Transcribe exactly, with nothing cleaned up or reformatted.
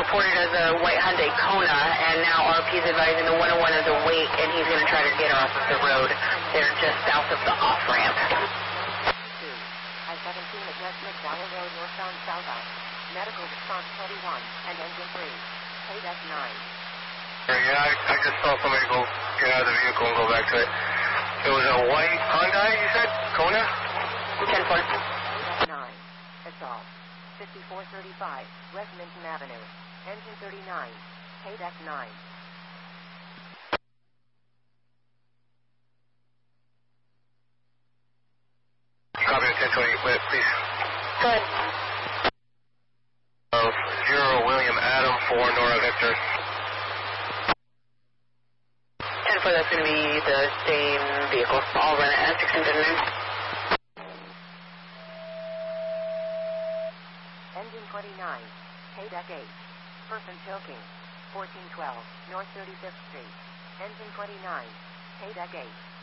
reported as a white Hyundai Kona, and now R P is advising the one oh one is awake, and he's going to try to get her off of the road. They're just south of the off-ramp. I seventeen at West McDowell Road, northbound southbound. Medical response twenty-one, and engine three. K nine. Yeah, I, I just saw somebody go get out of the vehicle and go back to it. It was a white Hyundai, you said? Kona? ten four. nine. Assault. fifty-four thirty-five, West Minton Avenue. Engine thirty-nine. K nine. Copy ten twenty, please. Go ahead. Uh, zero William Adam four Nora Victor. ten four, that's going to be the same vehicle. I'll run it at six ten nine. Engine twenty-nine. K eight. Person choking. fourteen twelve, North thirty-fifth Street. Engine twenty-nine. K eight.